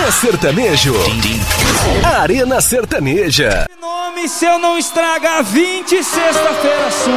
É sertanejo. Arena Sertaneja. Nome se eu não estragar 20 sexta-feira sua.